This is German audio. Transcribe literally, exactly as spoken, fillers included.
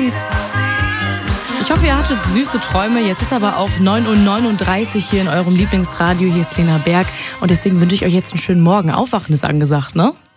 süß. Ich hoffe, ihr hattet süße Träume. Jetzt ist aber auch neun Uhr neununddreißig hier in eurem Lieblingsradio. Hier ist Lena Berg. Und deswegen wünsche ich euch jetzt einen schönen Morgen. Aufwachen ist angesagt, ne?